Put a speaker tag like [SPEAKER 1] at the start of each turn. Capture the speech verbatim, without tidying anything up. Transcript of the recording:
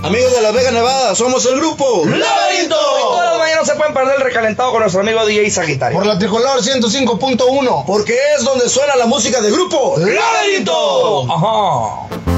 [SPEAKER 1] Amigos de Las Vegas, Nevada, somos el grupo
[SPEAKER 2] Laberinto. Y todas las mañanas se pueden perder el recalentado con nuestro amigo D J Sagitario.
[SPEAKER 3] Por la Tricolor ciento cinco punto uno.
[SPEAKER 1] Porque es donde suena la música del grupo
[SPEAKER 2] Laberinto. Ajá.